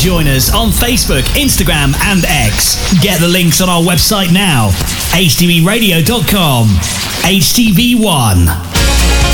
join us on Facebook, Instagram and X. Get the links on our website now, htbradio.com. HTV1.